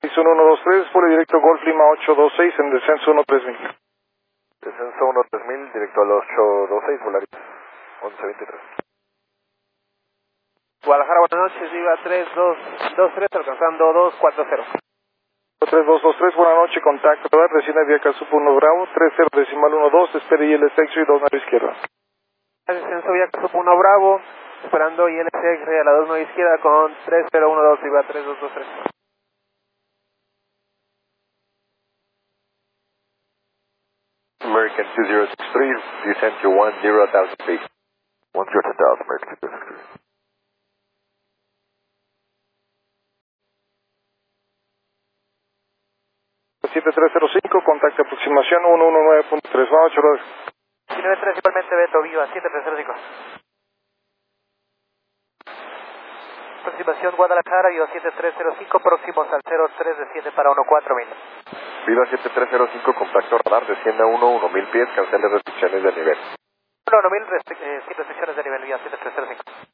1123, vuelo directo Golf Lima 826 en descenso 13000. Descenso 13000, directo al 826, Volaris 1123. Guadalajara, buenas noches, Viva 3223, alcanzando 240. 3223, buenas noches, contacto, recién vía Casupo 1 Bravo, 30.12, espere ILS y 2 9 izquierda. Descenso vía Casupo 1 Bravo, esperando ILS a la 2 9 izquierda con 3012, Viva 3223. American 2063, descent to 10,000 feet. 10,000, American 2063. .7305, contacto aproximación 119.3, vamos a chorar. 93, igualmente Beto, Viva 7305. Aproximación Guadalajara, Viva 7305, próximos al 03, desciende para 14000. Viva 7305, contacto radar, desciende a 1000 pies, cancele restricciones de nivel. 1000, sin restricciones de nivel, Viva 7305.